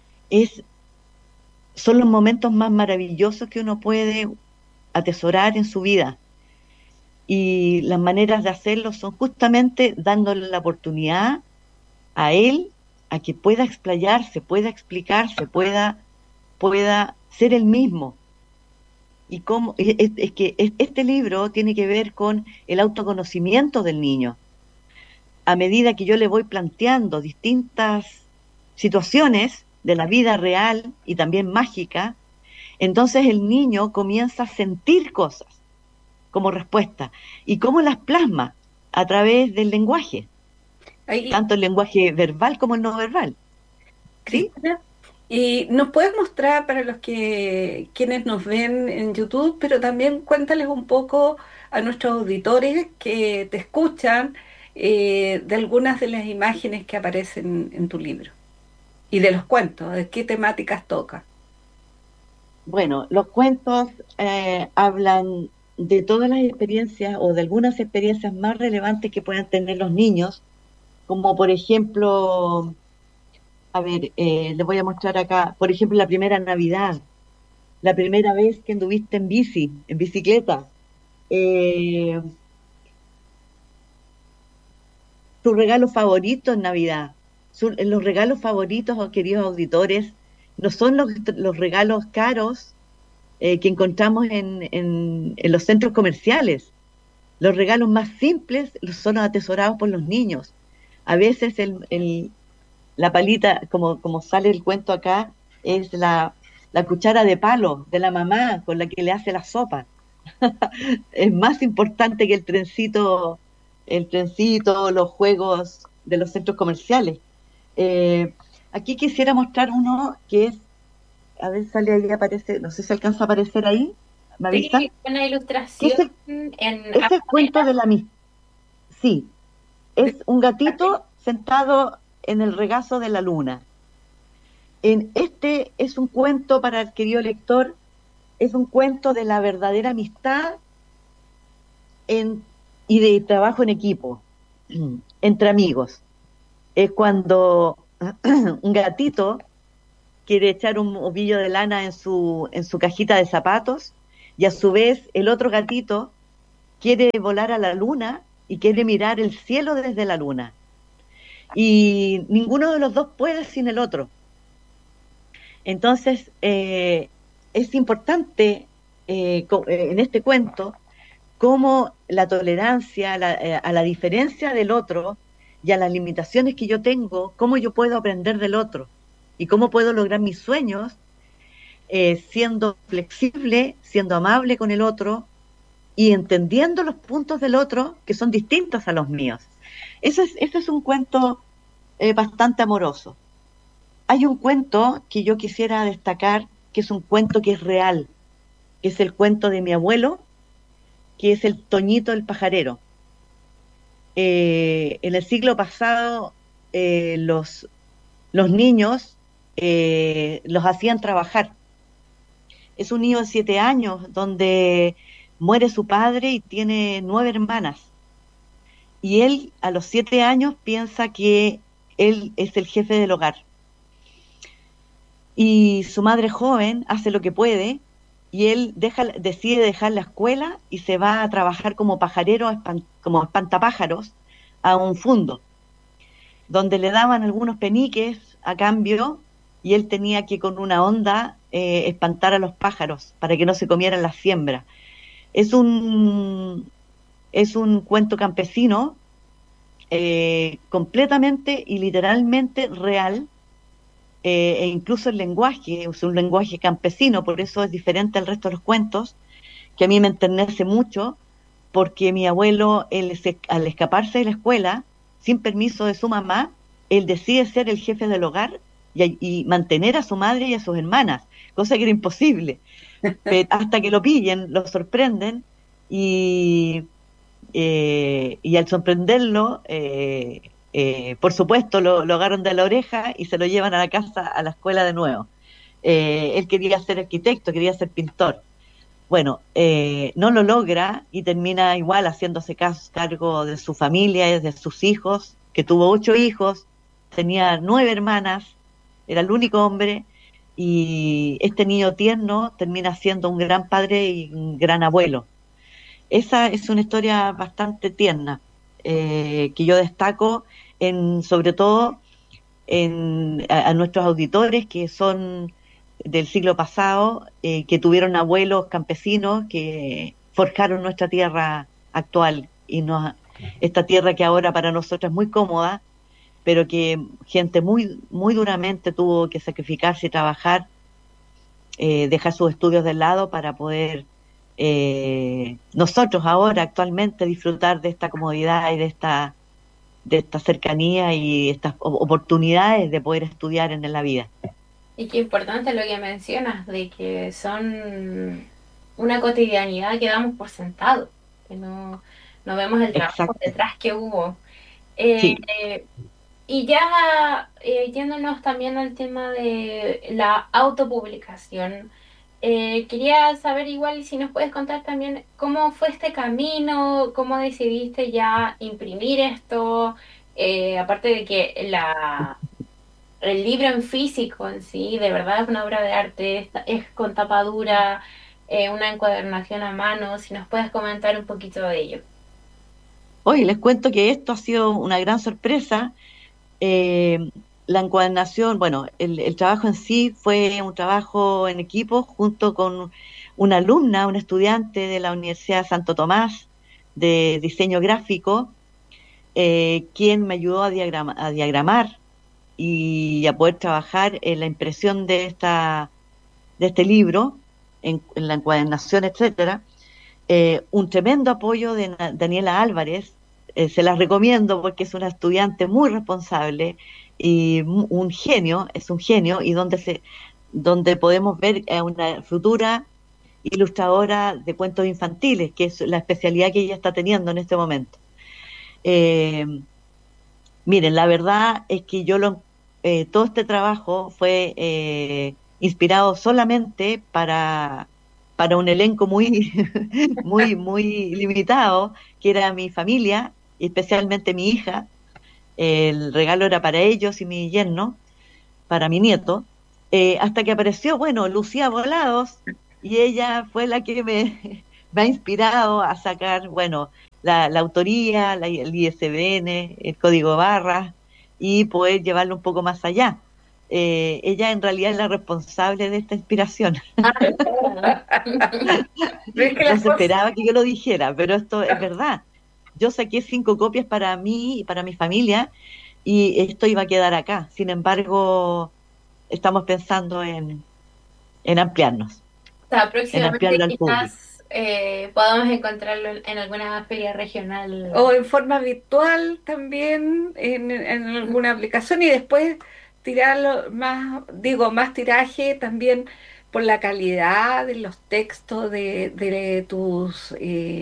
son los momentos más maravillosos que uno puede atesorar en su vida. Y las maneras de hacerlo son justamente dándole la oportunidad a él a que pueda explayarse, pueda explicarse, pueda ser él mismo. Y cómo es que este libro tiene que ver con el autoconocimiento del niño. A medida que yo le voy planteando distintas situaciones de la vida real y también mágica, entonces el niño comienza a sentir cosas como respuesta y cómo las plasma a través del lenguaje, tanto el lenguaje verbal como el no verbal. ¿Sí? Y nos puedes mostrar para quienes nos ven en YouTube, pero también cuéntales un poco a nuestros auditores que te escuchan de algunas de las imágenes que aparecen en tu libro y de los cuentos, de qué temáticas toca. Bueno, los cuentos hablan de todas las experiencias o de algunas experiencias más relevantes que puedan tener los niños, como por ejemplo, les voy a mostrar acá, por ejemplo, la primera Navidad, la primera vez que anduviste en bicicleta, tu regalo favorito en Navidad. Los regalos favoritos, queridos auditores, no son los regalos caros que encontramos en los centros comerciales. Los regalos más simples son atesorados por los niños. A veces la palita, como sale el cuento acá, es la cuchara de palo de la mamá con la que le hace la sopa. Es más importante que el trencito, los juegos de los centros comerciales. Aquí quisiera mostrar uno que es, a ver, sale ahí, aparece, no sé si alcanza a aparecer ahí, ¿me avisan? Sí, una ilustración es el cuento de la misma. Sí, es un gatito sentado en el regazo de la luna. Este es un cuento para el querido lector, es un cuento de la verdadera amistad y de trabajo en equipo, entre amigos. Es cuando un gatito quiere echar un ovillo de lana en su cajita de zapatos y a su vez el otro gatito quiere volar a la luna y quiere mirar el cielo desde la luna. Y ninguno de los dos puede sin el otro. Entonces, es importante en este cuento cómo la tolerancia a la diferencia del otro y a las limitaciones que yo tengo, cómo yo puedo aprender del otro y cómo puedo lograr mis sueños siendo flexible, siendo amable con el otro y entendiendo los puntos del otro que son distintos a los míos. Ese es un cuento bastante amoroso. Hay un cuento que yo quisiera destacar, que es un cuento que es real, que es el cuento de mi abuelo, que es el Toñito el pajarero. En el siglo pasado, los niños los hacían trabajar. Es un niño de 7 años, donde muere su padre y tiene 9 hermanas. Y él, a los 7 años, piensa que él es el jefe del hogar. Y su madre joven hace lo que puede, y él decide dejar la escuela y se va a trabajar como pajarero, como espantapájaros, a un fundo, donde le daban algunos peniques a cambio, y él tenía que con una onda espantar a los pájaros para que no se comieran las siembras. Es un cuento campesino completamente y literalmente real, e incluso el lenguaje es un lenguaje campesino, por eso es diferente al resto de los cuentos, que a mí me enternece mucho, porque mi abuelo, al escaparse de la escuela, sin permiso de su mamá, él decide ser el jefe del hogar y mantener a su madre y a sus hermanas, cosa que era imposible. Hasta que lo pillen, lo sorprenden, y al sorprenderlo, por supuesto, lo agarran de la oreja y se lo llevan a la casa, a la escuela de nuevo. Él quería ser arquitecto, quería ser pintor. Bueno, no lo logra y termina igual haciéndose cargo de su familia, de sus hijos, que tuvo 8 hijos, tenía 9 hermanas, era el único hombre, y este niño tierno termina siendo un gran padre y un gran abuelo. Esa es una historia bastante tierna, que yo destaco sobre todo a nuestros auditores que son del siglo pasado, que tuvieron abuelos campesinos que forjaron nuestra tierra actual, y esta tierra que ahora para nosotros es muy cómoda, pero que gente muy, muy duramente tuvo que sacrificarse y trabajar, dejar sus estudios de lado para poder nosotros ahora actualmente disfrutar de esta comodidad y de esta cercanía y estas oportunidades de poder estudiar en la vida. Y qué importante lo que mencionas, de que son una cotidianidad que damos por sentado, que no vemos el trabajo detrás que hubo. Sí. Y ya yéndonos también al tema de la autopublicación, quería saber igual si nos puedes contar también cómo fue este camino, cómo decidiste ya imprimir esto, aparte de que el libro en físico en sí, de verdad es una obra de arte, es con tapadura, una encuadernación a mano, si nos puedes comentar un poquito de ello. Hoy les cuento que esto ha sido una gran sorpresa. La encuadernación, bueno, el trabajo en sí fue un trabajo en equipo junto con una alumna, una estudiante de la Universidad de Santo Tomás de diseño gráfico, quien me ayudó a diagramar y a poder trabajar en la impresión de este libro, en la encuadernación, etcétera. Un tremendo apoyo de Daniela Álvarez, se las recomiendo porque es una estudiante muy responsable y es un genio, y donde podemos ver a una futura ilustradora de cuentos infantiles, que es la especialidad que ella está teniendo en este momento. Miren, la verdad es que todo este trabajo fue inspirado solamente para un elenco muy, muy, muy limitado, que era mi familia, y especialmente mi hija. El regalo era para ellos y mi yerno, para mi nieto, hasta que apareció, Lucía Volados, y ella fue la que me ha inspirado a sacar, bueno, la autoría, el ISBN, el código barra, y poder llevarlo un poco más allá. Ella en realidad es la responsable de esta inspiración. No se esperaba que yo lo dijera, pero esto es verdad. Yo saqué 5 copias para mí y para mi familia, y esto iba a quedar acá. Sin embargo, estamos pensando en ampliarnos. O sea, próximamente quizás podamos encontrarlo en alguna feria regional. O en forma virtual también, en alguna aplicación, y después tirarlo más tiraje también por la calidad de los textos de tus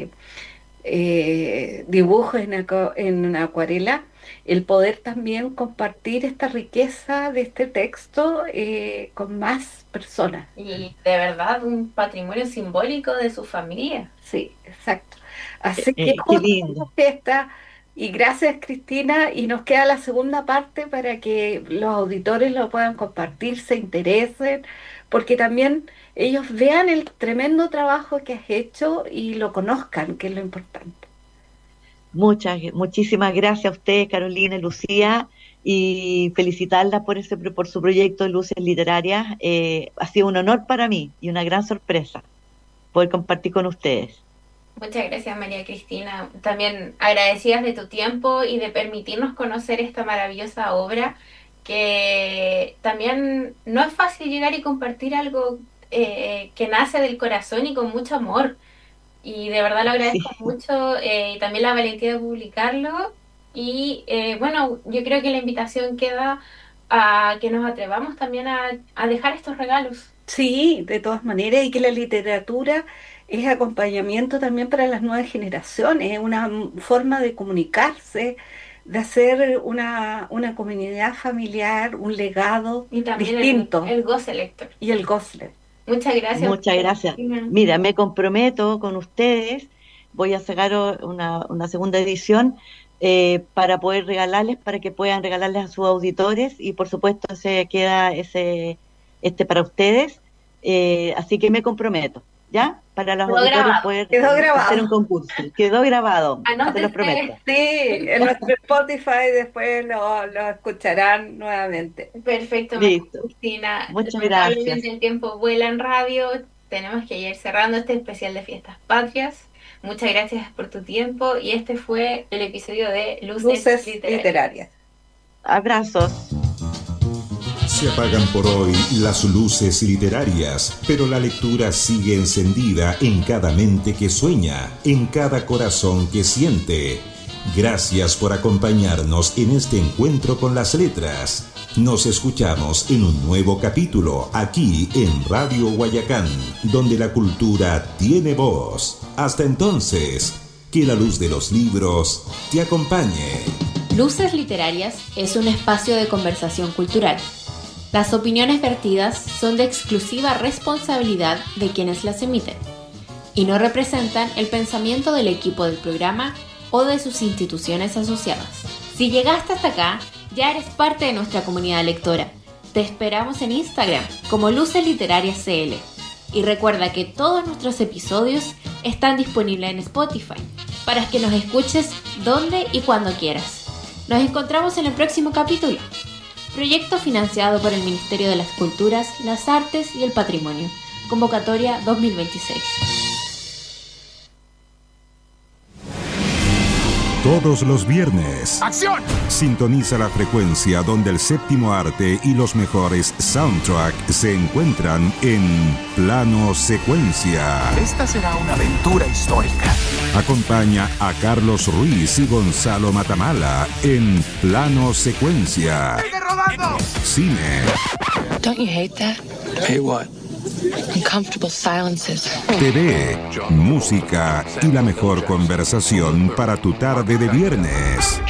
dibujos en acuarela, el poder también compartir esta riqueza de este texto con más personas. Y de verdad un patrimonio simbólico de su familia. Sí, exacto. Así que qué lindo. Fiesta. Y gracias, Cristina, y nos queda la segunda parte para que los auditores lo puedan compartir, se interesen, porque también ellos vean el tremendo trabajo que has hecho y lo conozcan, que es lo importante. Muchísimas gracias a ustedes, Carolina y Lucía, y felicitarlas por su proyecto de Luces Literarias. Ha sido un honor para mí y una gran sorpresa poder compartir con ustedes. Muchas gracias, María Cristina. También agradecidas de tu tiempo y de permitirnos conocer esta maravillosa obra, que también no es fácil llegar y compartir algo que nace del corazón y con mucho amor. Y de verdad lo agradezco mucho, y también la valentía de publicarlo. Y bueno, yo creo que la invitación queda a que nos atrevamos también a dejar estos regalos. Sí, de todas maneras, y que la literatura es acompañamiento también para las nuevas generaciones, es una forma de comunicarse, de hacer una comunidad familiar, un legado y también distinto. El goce lector. Y el goce. Muchas gracias. Muchas gracias. Mira, me comprometo con ustedes, voy a sacar una segunda edición para poder regalarles, para que puedan regalarles a sus auditores, y por supuesto se queda para ustedes, así que me comprometo, ¿ya? Para los auditores poder hacer un concurso. Quedó grabado, te lo prometo. Sí, en nuestro Spotify después lo escucharán nuevamente. Perfecto, Cristina. Muchas gracias. El tiempo vuela en radio, tenemos que ir cerrando este especial de Fiestas Patrias. Muchas gracias por tu tiempo, y este fue el episodio de Luces Literarias. Abrazos. Se apagan por hoy las luces literarias, pero la lectura sigue encendida en cada mente que sueña, en cada corazón que siente. Gracias por acompañarnos en este encuentro con las letras. Nos escuchamos en un nuevo capítulo aquí en Radio Guayacán, donde la cultura tiene voz. Hasta entonces, que la luz de los libros te acompañe. Luces Literarias es un espacio de conversación cultural. Las opiniones vertidas son de exclusiva responsabilidad de quienes las emiten y no representan el pensamiento del equipo del programa o de sus instituciones asociadas. Si llegaste hasta acá, ya eres parte de nuestra comunidad lectora. Te esperamos en Instagram como Luces Literarias CL. Y recuerda que todos nuestros episodios están disponibles en Spotify para que nos escuches donde y cuando quieras. Nos encontramos en el próximo capítulo. Proyecto financiado por el Ministerio de las Culturas, las Artes y el Patrimonio. Convocatoria 2026. Todos los viernes. ¡Acción! Sintoniza la frecuencia donde el séptimo arte y los mejores soundtracks se encuentran en Plano Secuencia. Esta será una aventura histórica. Acompaña a Carlos Ruiz y Gonzalo Matamala en Plano Secuencia. ¡Sigue rodando! Cine. Don't you hate that? Hey, what? Uncomfortable silences. TV, música y la mejor conversación para tu tarde de viernes.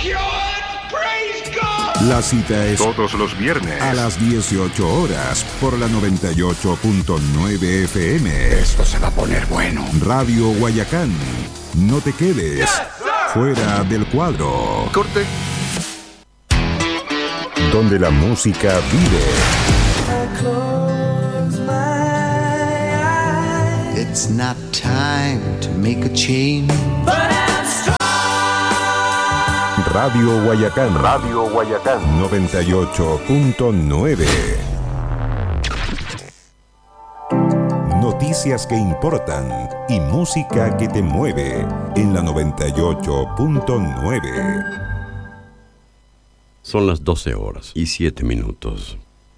La cita es todos los viernes a las 18 horas por la 98.9 FM. Esto se va a poner bueno. Radio Guayacán. No te quedes fuera del cuadro. Corte. Donde la música vive. It's not time to make a change. Radio Guayacán. Radio Guayacán. 98.9. Noticias que importan y música que te mueve en la 98.9. Son las 12:07.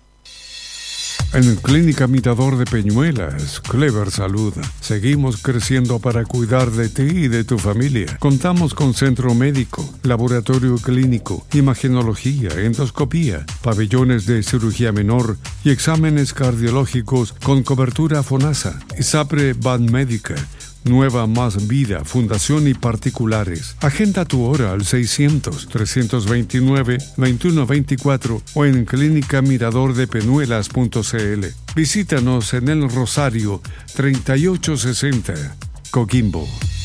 En Clínica Mirador de Peñuelas, Clever Salud, seguimos creciendo para cuidar de ti y de tu familia. Contamos con centro médico, laboratorio clínico, imagenología, endoscopía, pabellones de cirugía menor y exámenes cardiológicos con cobertura FONASA. ISAPRE Banmédica, Nueva Más Vida, Fundación y particulares. Agenda tu hora al 600-329-2124 o en clínicamiradordepeñuelas.cl. Visítanos en El Rosario 3860, Coquimbo.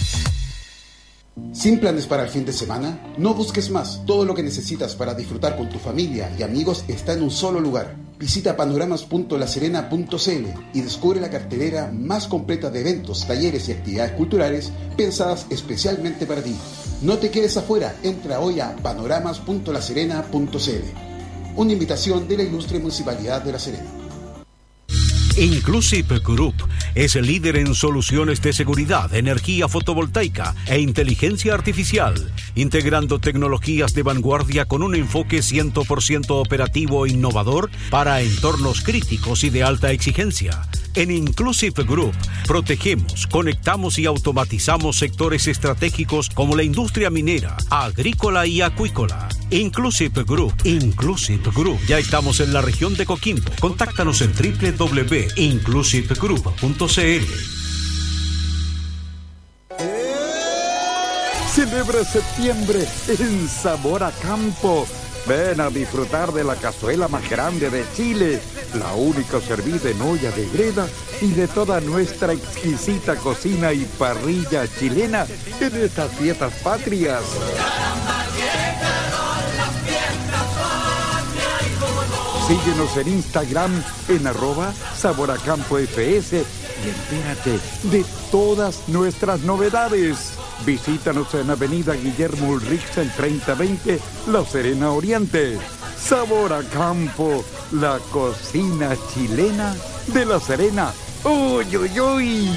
¿Sin planes para el fin de semana? No busques más. Todo lo que necesitas para disfrutar con tu familia y amigos está en un solo lugar. Visita panoramas.laserena.cl y descubre la cartelera más completa de eventos, talleres y actividades culturales pensadas especialmente para ti. No te quedes afuera. Entra hoy a panoramas.laserena.cl. Una invitación de la ilustre Municipalidad de La Serena. Inclusive Group es el líder en soluciones de seguridad, energía fotovoltaica e inteligencia artificial, integrando tecnologías de vanguardia con un enfoque 100% operativo e innovador para entornos críticos y de alta exigencia. En Inclusive Group protegemos, conectamos y automatizamos sectores estratégicos como la industria minera, agrícola y acuícola. Inclusive Group. Ya estamos en la región de Coquimbo. Contáctanos en www.inclusivegroup.cl. Celebra septiembre en Sabor a Campo. Ven a disfrutar de la cazuela más grande de Chile, la única servida en olla de greda y de toda nuestra exquisita cocina y parrilla chilena en estas fiestas patrias. Síguenos en Instagram en @saboracampoFS y entérate de todas nuestras novedades. Visítanos en Avenida Guillermo Ulrich en 3020, La Serena Oriente. Sabor a Campo, la cocina chilena de La Serena. ¡Uy, uy, uy!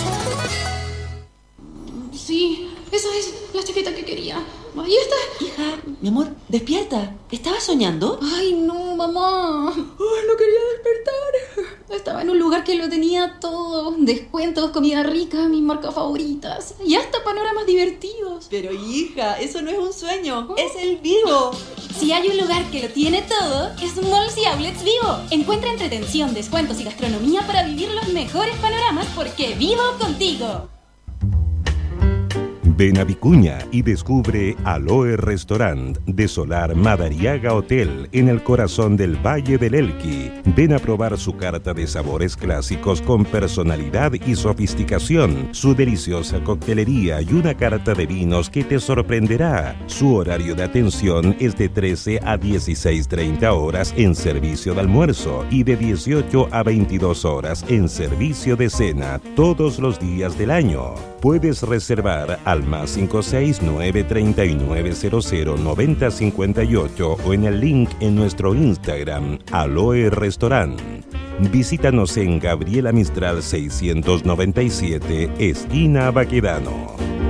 Sí, esa es la chaqueta que quería. Ahí está. Hija, mi amor, despierta. ¿Estabas soñando? Ay, no, mamá. Ay, no quería despertar. Estaba en un lugar que lo tenía todo. Descuentos, comida rica, mis marcas favoritas. Y hasta panoramas divertidos. Pero hija, eso no es un sueño. Es el Vivo. Si hay un lugar que lo tiene todo, es Malls y Outlets Vivo. Encuentra entretención, descuentos y gastronomía para vivir los mejores panoramas porque vivo contigo. Ven a Vicuña y descubre Aloe Restaurant de Solar Madariaga Hotel en el corazón del Valle del Elqui. Ven a probar su carta de sabores clásicos con personalidad y sofisticación, su deliciosa coctelería y una carta de vinos que te sorprenderá. Su horario de atención es de 13 a 16:30 horas en servicio de almuerzo y de 18 a 22 horas en servicio de cena todos los días del año. Puedes reservar al +56 939 00 9058 o en el link en nuestro Instagram, Aloe Restaurant. Visítanos en Gabriela Mistral 697, esquina Baquedano.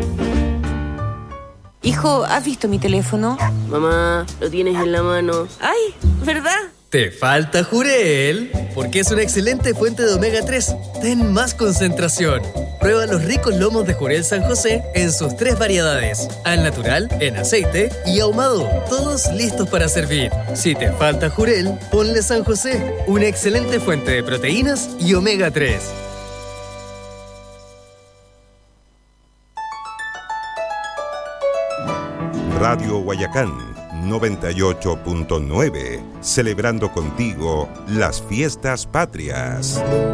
Hijo, ¿has visto mi teléfono? Mamá, lo tienes en la mano. ¡Ay! ¿Verdad? Te falta Jurel, porque es una excelente fuente de omega 3. Ten más concentración. Prueba los ricos lomos de Jurel San José en sus 3 variedades: al natural, en aceite y ahumado, todos listos para servir. Si te falta Jurel, ponle San José, una excelente fuente de proteínas y omega 3. Radio Guayacán 98.9, celebrando contigo las fiestas patrias.